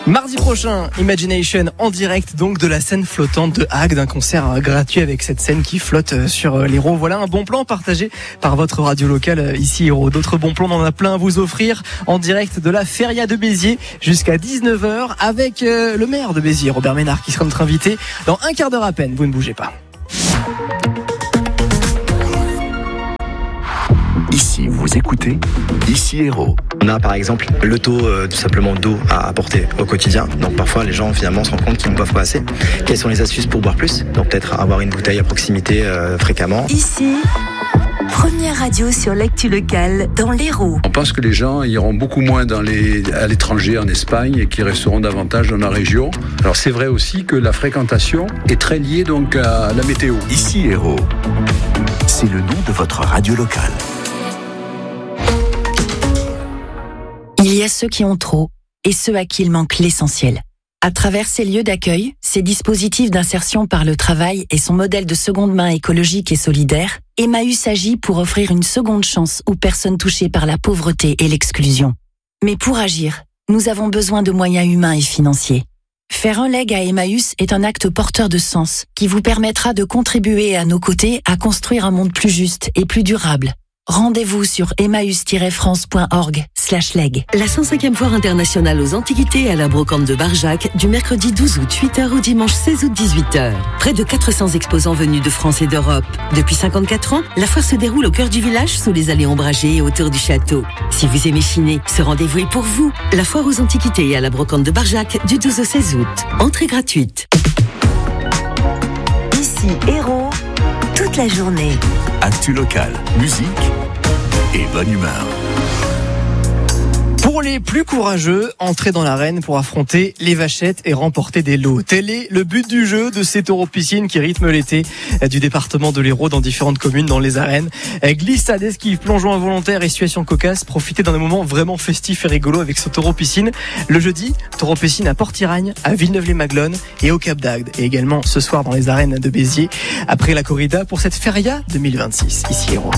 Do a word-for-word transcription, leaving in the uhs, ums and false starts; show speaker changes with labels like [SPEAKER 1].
[SPEAKER 1] Mardi prochain, Imagination en direct donc de la scène flottante de Agde, un concert gratuit avec cette scène qui flotte sur l'Hérault. Voilà un bon plan partagé par votre radio locale ici Hérault. D'autres bons plans, on en a plein à vous offrir en direct de la Feria de Béziers jusqu'à dix-neuf heures avec le maire de Béziers, Robert Ménard, qui sera notre invité dans un quart d'heure à peine. Vous ne bougez pas.
[SPEAKER 2] Ici, vous écoutez Ici Hérault.
[SPEAKER 3] On a par exemple le taux euh, tout simplement d'eau à apporter au quotidien. Donc parfois les gens finalement se rendent compte qu'ils ne boivent pas assez. Quelles sont les astuces pour boire plus? Donc peut-être avoir une bouteille à proximité euh, fréquemment.
[SPEAKER 4] Ici, première radio sur l'actu locale dans l'Hérault.
[SPEAKER 5] On pense que les gens iront beaucoup moins dans les, à l'étranger, en Espagne, et qu'ils resteront davantage dans la région. Alors c'est vrai aussi que la fréquentation est très liée donc à la météo.
[SPEAKER 2] Ici Hérault, c'est le nom de votre radio locale.
[SPEAKER 4] Il y a ceux qui ont trop et ceux à qui il manque l'essentiel. À travers ces lieux d'accueil, ces dispositifs d'insertion par le travail et son modèle de seconde main écologique et solidaire, Emmaüs agit pour offrir une seconde chance aux personnes touchées par la pauvreté et l'exclusion. Mais pour agir, nous avons besoin de moyens humains et financiers. Faire un leg à Emmaüs est un acte porteur de sens qui vous permettra de contribuer à nos côtés à construire un monde plus juste et plus durable. Rendez-vous sur emmaüs tiret france point org slash leg.
[SPEAKER 6] La cent cinquième foire internationale aux Antiquités à la Brocante de Barjac du mercredi douze août huit heures au dimanche seize août dix-huit heures. Près de quatre cents exposants venus de France et d'Europe. Depuis cinquante-quatre ans, la foire se déroule au cœur du village sous les allées ombragées et autour du château. Si vous aimez chiner, ce rendez-vous est pour vous. La foire aux Antiquités à la Brocante de Barjac du douze au seize août. Entrée gratuite.
[SPEAKER 4] Ici Hérault, toute la journée.
[SPEAKER 2] Actu locale, musique et bonne humeur.
[SPEAKER 1] Pour les plus courageux, entrez dans l'arène pour affronter les vachettes et remporter des lots. Tel est le but du jeu de ces taureaux piscines qui rythment l'été du département de l'Hérault dans différentes communes dans les arènes. Glissade, esquive, plongeon involontaire et situation cocasse. Profitez d'un moment vraiment festif et rigolo avec ce taureau piscine. Le jeudi, taureau piscine à Port-Iragne, à Villeneuve-les-Maglones et au Cap d'Agde. Et également ce soir dans les arènes de Béziers après la corrida pour cette feria deux mille vingt-six. Ici Hérault.